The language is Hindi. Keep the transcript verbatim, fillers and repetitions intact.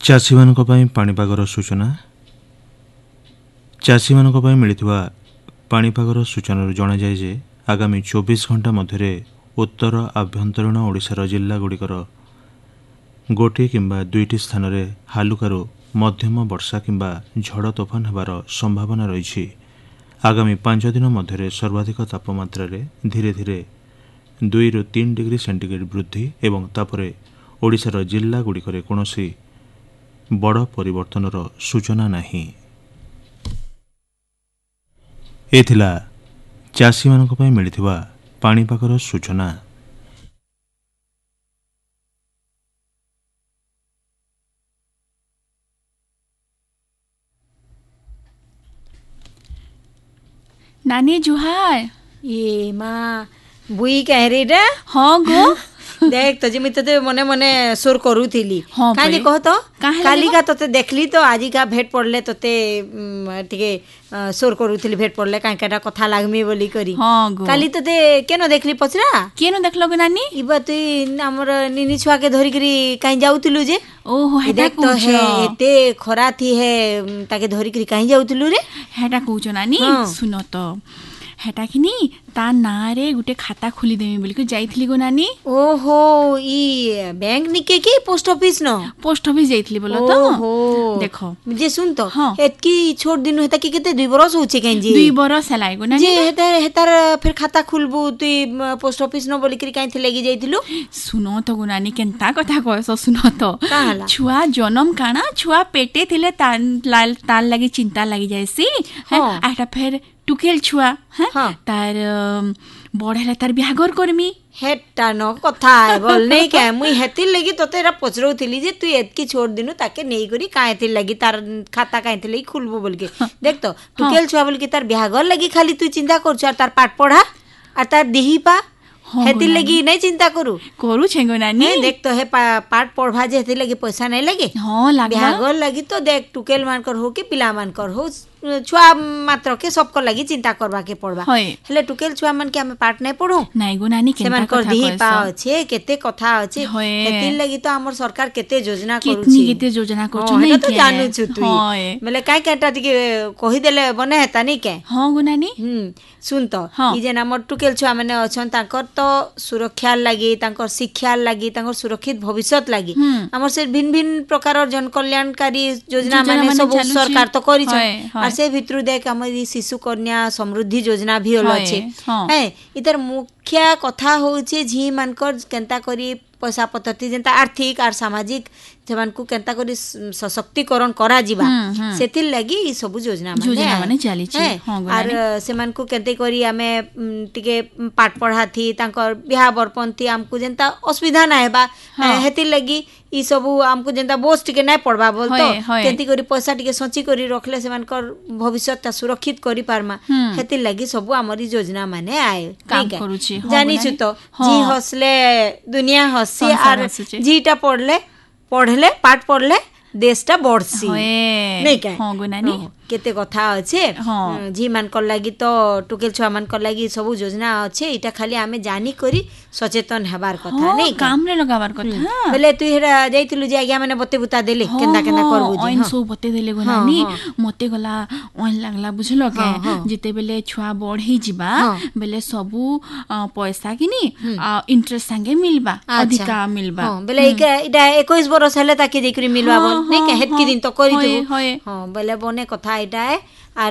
चाषी मानक पई पाणीपागर सूचना। चाषी मानक पई मिलिथिबा पाणीपागर सूचना जणा जाय जे आगामी चौबीस घंटा मध्य उत्तर आभ्यंतरीण ओडिशार जिल्ला गुड़िकर गोटे किंबा दुईटी स्थान रे हालुकारु मध्यम वर्षा किंबा झड़ तोफान हेबार संभावना रही। आगामी पांच दिन मध्य सर्वाधिक तापमात्रा रे धीरे धीरे दुई रु तीन डिग्री सेंटीग्रेड वृद्धि एवं तापरे ओडिशार जिल्ला गुड़िकर कौनसी बड़ परिवर्तनर सूचना नहीं। एथिला चाषी मानक पई मिलिथिबा पाणीपागर सूचना। नानी जुहार। ये माँ बुई कह रही रे। हाँ गो देख तो जिमी तते मने मने सुर करूथिली। हाँ काहे कह तो काहे काली लगे का तते देखली तो आजी का भेट पड़ले तते टिके सुर करूथिली भेट पड़ले काहे काटा कथा लागमी बोली करी। हाँ गो काली तते केनो देखली पचरा केनो देखलो गो नानी। इबा तुई हमर निनी छुआ के धरि करी काहे जाउतिलु जे। ओहो हेटा देख तो हे कहूछ एते खरा थी है ताके धरि करी काहे जाउतिलु रे। हेटा कहूछ नानी। हाँ। सुनो तो हेटा किनी ता ना रे गुटे खाता खोली देमी बोली के जाइथिली गो नानी। ओहो ई बैंक निके की पोस्ट ऑफिस न पोस्ट ऑफिस जाइथिली बोलो तो। ओहो देखो जे सुन तो हाँ। एतकी छोट दिन हेता की केते दुई बरस होचे केन जी दुई बरस हलाई गो नानी। जे हेता हेतार फिर खाता खुलबू तुई पोस्ट ऑफिस न बोली करी काई थे लगी जाइथिलु। सुनो तो गो नानी केनता कथा कहस सुनो तो का हला छुआ जन्म काना छुआ पेटे थिले ताल लाल ताल लगी चिंता लगी जायसी। हाँ। आटा फिर टुकेल छुआ हैं हाँ। तार बड़ेला तार बिहागर करमी। हेटा न कथा है बोल नहीं के मुई हेति लगी तोते रा पचरौथिली जे तू एतकी छोड़ दिनु ताके नहीं करी काहे थे लगी तार खाता काहे थे लगी खुलबो बोल के। देख तो टुकेल छुआ बोल के तार बिहागर लगी खाली तू चिंता कर छ तार पाठ पढ़ा और तार देही पा हेति लगी नहीं चिंता करू करू छेगो नानी। नहीं देख तो है पा, पाठ पढ़वा जे हेति लगी पैसा नहीं लगे। हाँ लागला बिहागर लगी तो देख टुकेल मान कर हो के पिला मान कर हो छुआ मात्र के सबको लगी चिंता करवा के पड़वा। होय हेले टुकेल छुआ मन के हमें पाठ नहीं पढ़ू नहीं गो नानी केनता सेमान कर कथा दिही पा कहस अच्छे केते कथा अच्छे होय। हेति लगी तो हमर सरकार केते योजना कितनी करूची केते योजना करछ हाँ, नहीं हेटा तो के जानू छु तू होय मतलब काई काटा टिके कहि देले बने हेता नहीं के। हाँ गो नानी। हम्म सुन तो हाँ। ई जेन हमर टुकेल छुआ माने अछन तांकर तो सुरक्षा लागि तांकर शिक्षा लागि तांकर सुरक्षित भविष्यत लागि हम्म। हमर से भिन्न भिन्न प्रकार जन कल्याणकारी योजना योजना माने माने सब चालू सरकार छी। तो करी होय, छ होय। और से भितरु देख हमर ई शिशु कन्या समृद्धि योजना भी होलो होय, छे हाँ। है इधर मुख्य कथा होचे झी मानकर केनता करी पैसा पद्धति जेंता आर्थिक और सामाजिक जमान को केनता करी सशक्तिकरण करा जिबा हम्म, हम्म। सेतिर लगी ई सब योजना माने योजना माने चाली छी। हैं? हाँ गो आर नानी। सेमान को केते करी आमे उम, टिके पाठ पढ़ा थी तांकर बिहा बरपन थी हमको जेंता असुविधा ना हेबा हाँ। हेति लगी ई सब हमको जेंता बोझ टिके नै पड़बा बोल तो होय, होय। केति करी पैसा टिके संची करी रखले सेमानकर भविष्यता सुरक्षित करी पारमा हम्म। हेति लगी सब हमरी योजना माने आए काम ठीक है? करूची। हाँ जानी गो छु नानी। तो हाँ। जी हसले दुनिया हसी संसार आर हसुचे। जीटा पढ़ले पढ़ले पाठ पढ़ले देशटा बढ़सी होय नहीं क्या हाँ गो नानी। हाँ, केते कथा अच्छे हाँ। जी मानकर लगी तो टुकेल छुआ मानकर लगी सब योजना अच्छे इटा खाली आमे जानी करी सचेतन हेबार कथा हाँ नहीं का काम रे लगावार कथा। बोले तू हेरा जाइतिलु जे आज्ञा माने बते बुता देले केंदा केंदा करबु जी ऑइन हाँ। सो बते देले गो हाँ, नानी हाँ। मते गला ऑइन लागला बुझलो के हाँ, हाँ। जिते बेले छुआ बढ़ी जिबा हाँ। बेले सबु अ, पैसा किनी इंटरेस्ट संगे मिलबा अच्छा। अधिका मिलबा। हाँ बोले इका इटा इक्कीस बरस हेले ताके देखरी मिलवा हाँ, बोल नहीं हाँ, का हेतकी हाँ। दिन तो करी होय, तू होय। हाँ बोले बने कथा इटा है